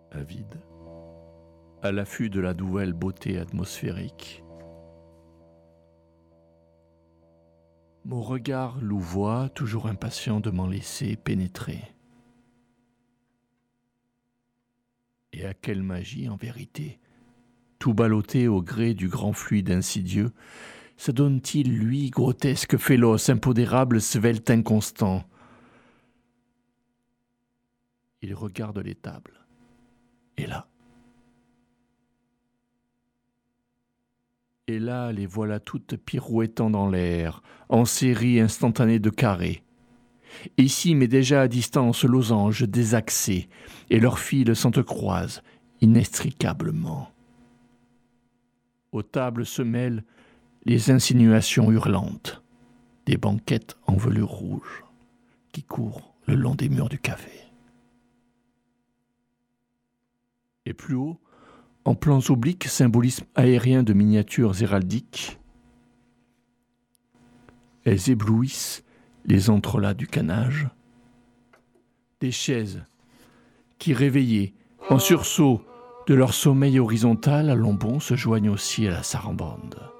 avide, à l'affût de la nouvelle beauté atmosphérique. Mon regard louvoie, toujours impatient de m'en laisser pénétrer. Et à quelle magie, en vérité, tout ballotté au gré du grand fluide insidieux, se donne-t-il, lui, grotesque, féloce, impodérable, svelte, inconstant. Il regarde les tables. Et là, les voilà toutes pirouettant dans l'air, en série instantanée de carrés. Ici, mais déjà à distance, losanges désaxés, et leurs fils s'entrecroisent inextricablement. Aux tables se mêlent les insinuations hurlantes, des banquettes en velours rouge qui courent le long des murs du café. Et plus haut, en plans obliques, symbolisme aérien de miniatures héraldiques, elles éblouissent les entrelacs du canage. Des chaises qui, réveillées, en sursaut de leur sommeil horizontal à lombons, se joignent aussi à la sarabande.